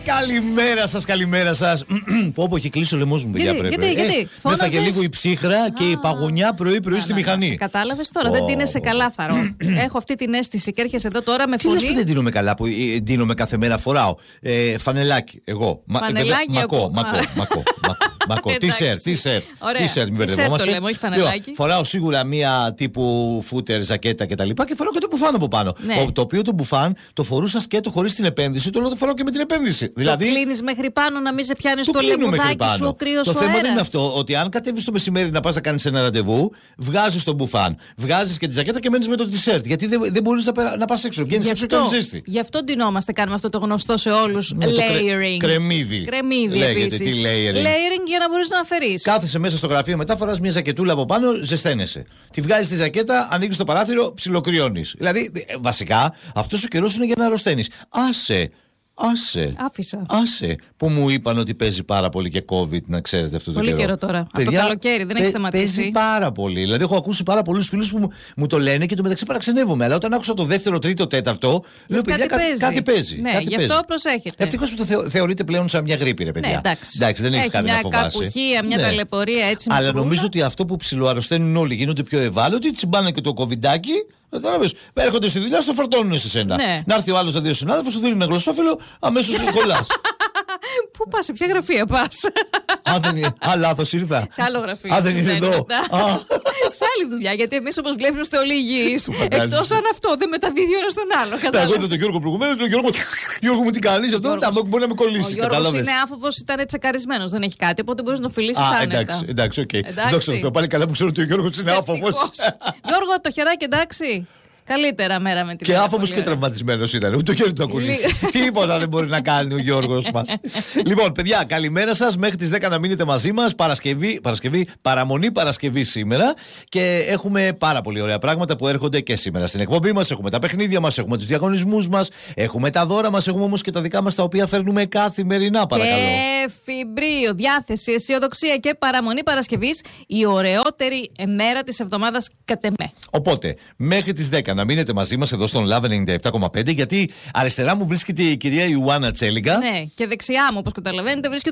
Καλημέρα σας, καλημέρα σας. Πω, έχει κλείσει ο λαιμός μου, παιδιά, πρέπει. Γιατί, με έφαγε λίγο η ψύχρα και η παγωνιά πρωί-πρωί στη μηχανή. Κατάλαβες τώρα, δεν τίνεσαι καλά, Θαρό. Έχω αυτή την αίσθηση και έρχεσαι εδώ τώρα με φωνή. Τι λες που δεν τίνομαι καλά, που τίνομαι κάθε μέρα, φοράω φανελάκι, εγώ. Φανελάκι, μακό. Τι-σερτ, μην μπερδευόμαστε. Φοράω σίγουρα μία τύπου φούτερ, ζακέτα κτλ. Και φοράω και το μπουφάν από πάνω. Το οποίο το μπουφάν το φορούσα σκέτο χωρίς την επένδυση, το φοράω και με την επένδυση. Δηλαδή, το κλείνεις μέχρι πάνω να μην σε πιάνει το λαιμουδάκι σου ο κρύος ο αέρας. Το θέμα δεν είναι αυτό, ότι αν κατέβεις το μεσημέρι να πας να κάνεις ένα ραντεβού, βγάζεις τον μπουφάν, βγάζεις και τη ζακέτα και μένεις με το t-shirt. Γιατί δεν μπορείς να πας έξω. Βγαίνεις έξω και κάνεις ζέστη. Γι' αυτό ντυνόμαστε, κάνουμε αυτό το γνωστό σε όλους. Layering. Κρεμμύδι. Λέγεται, τι layering για να μπορείς να αφαιρείς. Κάθεσαι μέσα στο γραφείο, μετά φοράς μια ζακετούλα από πάνω, ζεσταίνεσαι. Τη βγάζεις τη ζακέτα, ανοίγεις το παράθυρο, ψιλοκρυώνεις. Δηλαδή, βασικά, αυτός ο καιρός είναι για να αρρωσταίνεις. Άσε που μου είπαν ότι παίζει πάρα πολύ και COVID, να ξέρετε αυτό το πολύ καιρό. Πολύ καιρό τώρα. Παιδιά, από το καλοκαίρι δεν έχει σταματήσει. Παίζει πάρα πολύ. Δηλαδή, έχω ακούσει πάρα πολλούς φίλους που μου το λένε και το μεταξύ παραξενεύομαι. Αλλά όταν άκουσα το δεύτερο, τρίτο, τέταρτο, λέω παιδιά, κάτι παίζει. Ναι, γι' αυτό προσέχετε. Ευτυχώς που το θεωρείτε πλέον σαν μια γρίπη, ρε παιδιά. Ναι, εντάξει, δεν έχει κάτι να φοβάσαι. Μια κακουχία, μια ταλαιπωρία έτσι. Αλλά νομίζω ότι αυτό που ψιλοαρρωσταίνουν όλοι, γίνονται πιο ευάλωτοι, τσιμπάνε και το κοβιντάκι. Έρχονται στη δουλειά, στο φορτώνουν σε σένα. Ναι. Να έρθει ο άλλος να δει ο συνάδελφος, σου δίνει ένα γλωσσόφυλλο, αμέσως κολλάς. Πού πας, σε ποια γραφεία πας? Λάθος ήρθα. Σε άλλο γραφείο. Δεν είναι εδώ. Σε άλλη δουλειά, γιατί εμείς όπως βλέπεις είμαστε όλοι υγιείς. Εκτός αν αυτό δεν μεταδίδει ένα στον άλλο. Εγώ είδα τον Γιώργο προηγουμένως, λέω Γιώργο μου τι κάνεις, αυτό μπορεί να με κολλήσει. Ο Γιώργος είναι άφοβος, ήταν τσεκαρισμένος, δεν έχει κάτι, οπότε μπορείς να το φιλήσεις άνετα. Εντάξει, οκ. Δόξα τω Θεώ, πάλι καλά που ξέρω ότι ο Γιώργος είναι άφοβος. Γιώργο, το χεράκι εντάξει. Καλύτερα μέρα με την και άφοβος και τραυματισμένος ήταν. Ούτε το χέρι του ακουλήσει. Τίποτα δεν μπορεί να κάνει ο Γιώργος μας. Λοιπόν, παιδιά, καλημέρα σας. Μέχρι τις 10 να μείνετε μαζί μας. Παραμονή Παρασκευή σήμερα. Και έχουμε πάρα πολύ ωραία πράγματα που έρχονται και σήμερα στην εκπομπή μας. Έχουμε τα παιχνίδια μας, έχουμε τους διαγωνισμούς μας, έχουμε τα δώρα μας, έχουμε όμως και τα δικά μας τα οποία φέρνουμε καθημερινά, παρακαλώ. Και φιμπρίο, διάθεση, αισιοδοξία και παραμονή Παρασκευής. Η ωραιότερη μέρα της εβδομάδας κατ' εμέ. Οπότε, μέχρι τις 10 να μείνετε μαζί μας εδώ στον Love 97,5, γιατί αριστερά μου βρίσκεται η κυρία Ιουάννα Τσέλιγκα. Ναι, και δεξιά μου, όπως καταλαβαίνετε, βρίσκεται